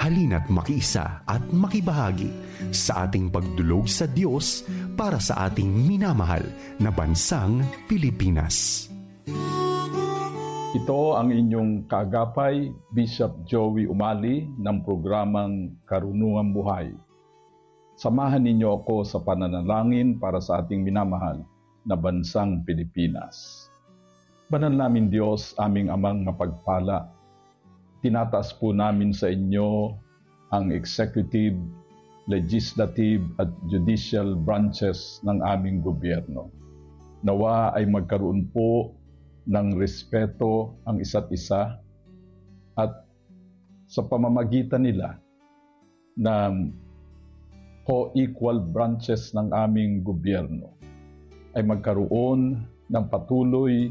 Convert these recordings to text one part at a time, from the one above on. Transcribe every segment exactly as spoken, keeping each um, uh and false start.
Halina't makiisa at makibahagi sa ating pagdulog sa Diyos para sa ating minamahal na bansang Pilipinas. Ito ang inyong kaagapay, Bishop Joey Umali ng programang Karunungang Buhay. Samahan ninyo ako sa pananalangin para sa ating minamahal na bansang Pilipinas. Banal namin Diyos, aming amang mapagpala, tinataas po namin sa inyo ang executive, legislative at judicial branches ng aming gobyerno. Nawa ay magkaroon po ng respeto ang isa't isa at sa pamamagitan nila ng co-equal branches ng aming gobyerno ay magkaroon ng patuloy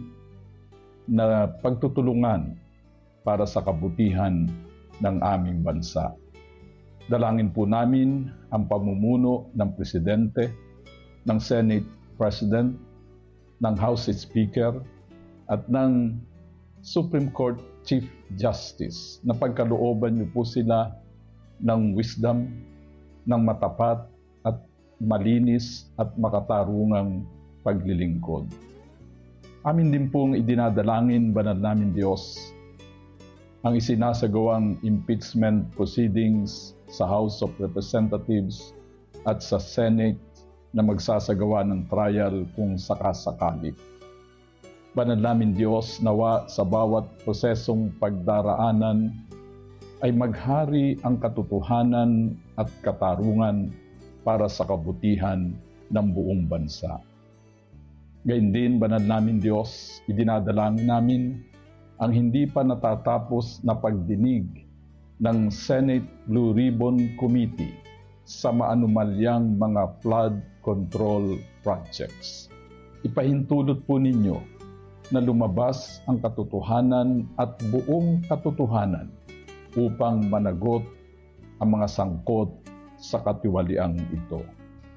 na pagtutulungan para sa kabutihan ng aming bansa. Dalangin po namin ang pamumuno ng Presidente, ng Senate President, ng House Speaker, at ng Supreme Court Chief Justice na pagkalooban niyo po sila ng wisdom, ng matapat at malinis at makatarungang paglilingkod. Amin din pong idinadalangin, banal namin Diyos, ang isinasagawang impeachment proceedings sa House of Representatives at sa Senate na magsasagawa ng trial kung sakasakali. Banal namin Diyos, nawa sa bawat prosesong pagdaraanan ay maghari ang katotohanan at katarungan para sa kabutihan ng buong bansa. Gayun din, banal namin Diyos, idinadalangin namin ang hindi pa natatapos na pagdinig ng Senate Blue Ribbon Committee sa maanumalyang mga flood control projects. Ipahintulot po ninyo na lumabas ang katotohanan at buong katotohanan upang managot ang mga sangkot sa katiwaliang ito.